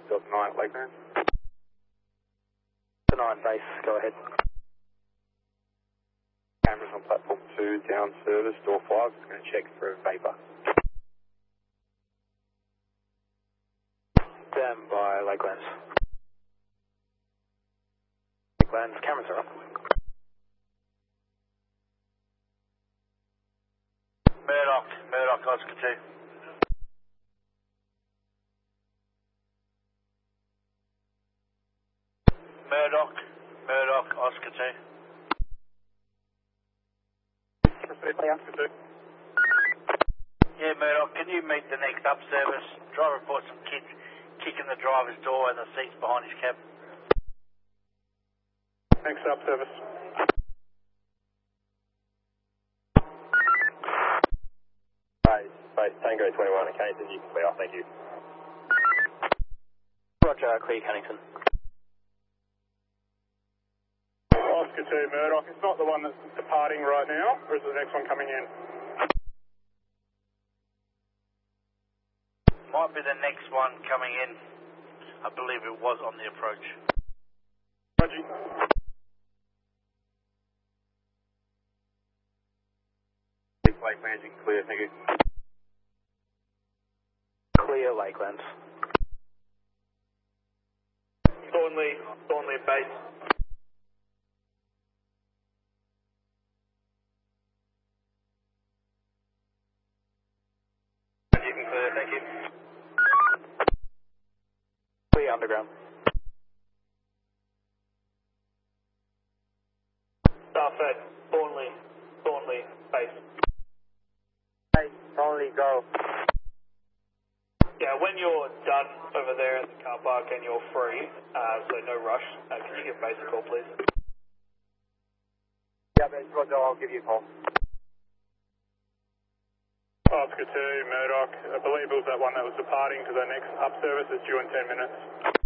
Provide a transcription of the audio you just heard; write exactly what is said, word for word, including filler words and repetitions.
Delta nine, Lakeland. Delta nine base, go ahead. Cameras on platform two, down service, door five. Just going to check for vapor. Stand by Lakelands. Lakelands, cameras are up. Murdoch, Murdoch, Oscar two. Murdoch, Murdoch, Oscar two. Oscar two. Yeah, Murdoch, can you meet the next up service? Driver reports some kids kicking the driver's door and the seats behind his cab. Next up service. Base, base, Tango twenty-one, okay, then you can clear off, thank you. Roger, clear Cunnington. Oscar two, Murdoch, it's not the one that's departing right now, or is it the next one coming in? Might be the next one coming in. I believe it was on the approach. Roger. Lakelands, you can clear, thank you. Clear Lakelands. Thornley, Thornley base. You can clear, thank you. Clear underground. Starfed, Thornley, Thornley base. Hey, Thornley, go. Yeah, when you're done over there in the car park and you're free, uh, so no rush, uh, can you give base a call, please? Yeah, base, Roger, I'll give you a call. Oscar two, Murdoch, I believe it was that one that was departing because our next up service is due in ten minutes.